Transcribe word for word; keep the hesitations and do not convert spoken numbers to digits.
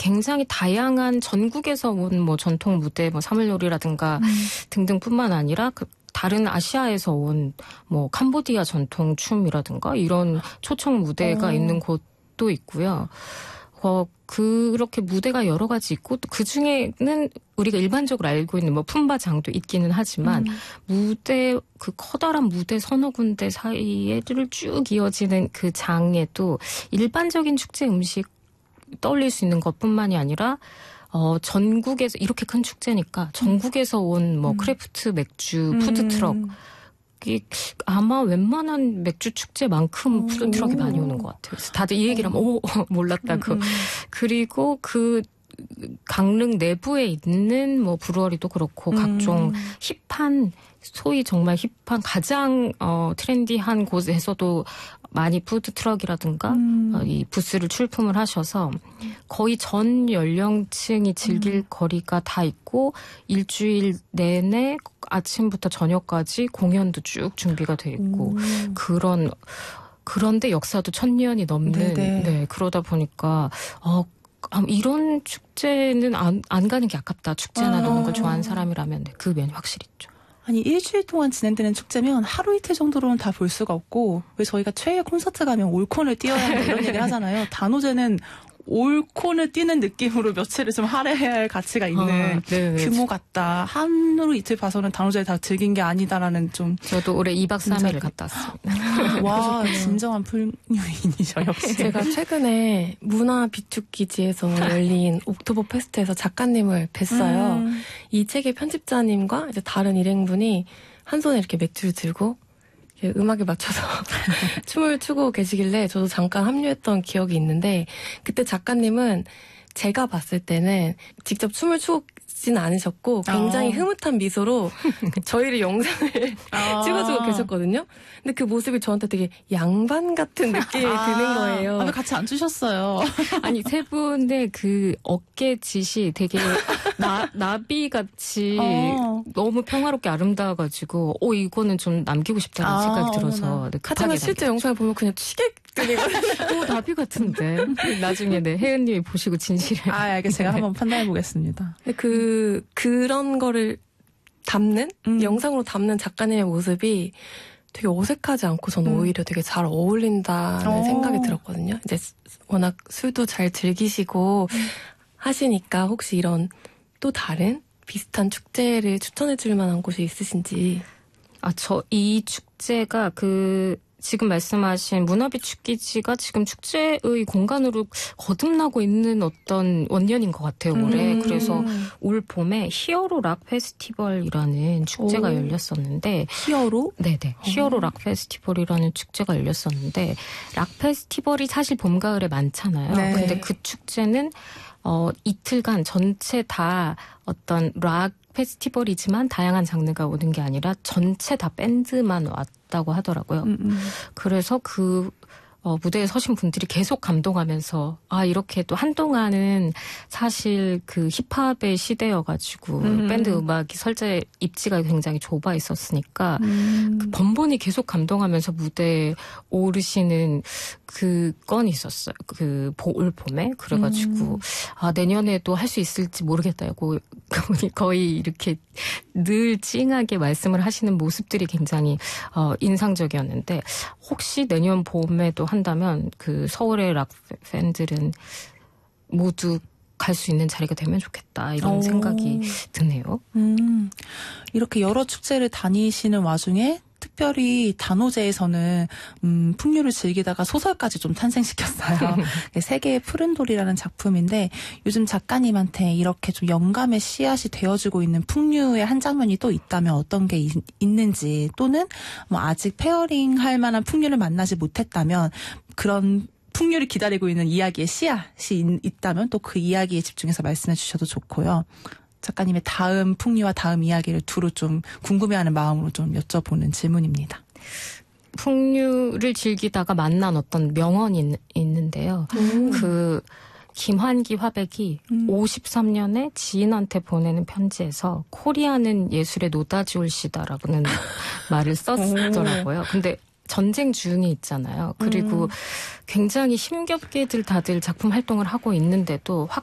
굉장히 다양한 전국에서 온 뭐 전통 무대, 뭐 사물놀이라든가 음. 등등뿐만 아니라 그 다른 아시아에서 온 뭐 캄보디아 전통 춤이라든가 이런 초청 무대가 오. 있는 곳도 있고요. 어, 그렇게 무대가 여러 가지 있고 또 그중에는 우리가 일반적으로 알고 있는 뭐 푼바장도 있기는 하지만 음. 무대 그 커다란 무대 서너 군데 사이에를 쭉 이어지는 그 장에도 일반적인 축제 음식 떠올릴 수 있는 것뿐만이 아니라 어, 전국에서 이렇게 큰 축제니까 전국에서 온 뭐 음. 크래프트 맥주 음. 푸드트럭 아마 웬만한 맥주 축제만큼 푸드트럭이 많이 오는 것 같아요. 그래서 다들 이 얘기를 하면 오 몰랐다. 그 그리고 그 강릉 내부에 있는 뭐 브루어리도 그렇고 음. 각종 힙한 소위 정말 힙한 가장 어, 트렌디한 곳에서도 많이 푸드트럭이라든가 음. 어, 이 부스를 출품을 하셔서 거의 전 연령층이 즐길 음. 거리가 다 있고 일주일 내내 아침부터 저녁까지 공연도 쭉 준비가 돼 있고 음. 그런 그런데 역사도 천년이 넘는 네네. 네 그러다 보니까 어. 이런 축제는 안, 안 가는 게 아깝다. 축제나 아. 노는 걸 좋아하는 사람이라면 그 면이 확실히 있죠. 아니 일주일 동안 진행되는 축제면 하루 이틀 정도로는 다 볼 수가 없고 왜 저희가 최애 콘서트 가면 올콘을 뛰어야 한다 이런 얘기를 하잖아요. 단오제는 올콘을 뛰는 느낌으로 며칠을 좀 할애해야 할 가치가 있는 아, 규모 같다. 하루 이틀 봐서는 단오제를 다 즐긴 게 아니다라는 좀. 저도 올해 이박 삼일을 갔다 왔습니다. 와 진정한 풍류인이죠 역시. 제가 최근에 문화 비축기지에서 열린 옥토버 페스트에서 작가님을 뵀어요. 음. 이 책의 편집자님과 이제 다른 일행분이 한 손에 이렇게 맥주를 들고 음악에 맞춰서 춤을 추고 계시길래 저도 잠깐 합류했던 기억이 있는데 그때 작가님은 제가 봤을 때는 직접 춤을 추진 않으셨고 굉장히 어. 흐뭇한 미소로 저희를 영상을 아. 찍어주고 계셨거든요. 근데 그 모습이 저한테 되게 양반 같은 느낌이 아. 드는 거예요. 아, 왜 같이 안 추셨어요? 아니 세 분의 그 어깨짓이 되게 나, 나비같이 어. 너무 평화롭게 아름다워가지고 어 이거는 좀 남기고 싶다는 아, 생각이 들어서 네, 하지만 실제 영상을 보면 그냥 취객들이거든요. 어, 나비 같은데 나중에 네 혜은님이 보시고 진실을 아 알겠어요. 제가 네. 한번 판단해 보겠습니다. 그 그런 거를 담는 음. 영상으로 담는 작가님의 모습이 되게 어색하지 않고 저는 음. 오히려 되게 잘 어울린다는 오. 생각이 들었거든요. 이제 워낙 술도 잘 즐기시고 음. 하시니까 혹시 이런 또 다른 비슷한 축제를 추천해 줄 만한 곳이 있으신지. 아, 저 이 축제가 그 지금 말씀하신 문화비축기지가 지금 축제의 공간으로 거듭나고 있는 어떤 원년인 것 같아요, 올해. 음. 그래서 올 봄에 히어로 락 페스티벌이라는 축제가 오. 열렸었는데. 히어로? 네네. 히어로 락 페스티벌이라는 축제가 열렸었는데, 락 페스티벌이 사실 봄, 가을에 많잖아요. 네. 근데 그 축제는 어, 이틀간 전체 다 어떤 락 페스티벌이지만 다양한 장르가 오는 게 아니라 전체 다 밴드만 왔다고 하더라고요. 음, 음. 그래서 그 어, 무대에 서신 분들이 계속 감동하면서 아 이렇게 또 한동안은 사실 그 힙합의 시대여가지고 음. 밴드 음악이 설제 입지가 굉장히 좁아 있었으니까 음. 그 번번이 계속 감동하면서 무대에 오르시는 그 건이 있었어요. 그 올 봄에 그래가지고 음. 아 내년에도 할 수 있을지 모르겠다고 거의 이렇게 늘 찡하게 말씀을 하시는 모습들이 굉장히 어, 인상적이었는데 혹시 내년 봄에도 한다면 그 서울의 락 팬들은 모두 갈 수 있는 자리가 되면 좋겠다 이런 오. 생각이 드네요. 음, 이렇게 여러 축제를 다니시는 와중에 특별히 단오제에서는 음, 풍류를 즐기다가 소설까지 좀 탄생시켰어요. 세계의 푸른 돌이라는 작품인데 요즘 작가님한테 이렇게 좀 영감의 씨앗이 되어주고 있는 풍류의 한 장면이 또 있다면 어떤 게 이, 있는지 또는 뭐 아직 페어링할 만한 풍류를 만나지 못했다면 그런 풍류를 기다리고 있는 이야기의 씨앗이 있다면 또 그 이야기에 집중해서 말씀해 주셔도 좋고요. 작가님의 다음 풍류와 다음 이야기를 두루 좀 궁금해하는 마음으로 좀 여쭤보는 질문입니다. 풍류를 즐기다가 만난 어떤 명언이 있, 있는데요. 음. 그 김환기 화백이 음. 오십삼 년에 지인한테 보내는 편지에서 코리아는 예술의 노다지 올시다라고는 말을 썼더라고요. 근데 전쟁 중에 있잖아요. 그리고 음. 굉장히 힘겹게들 다들 작품 활동을 하고 있는데도 확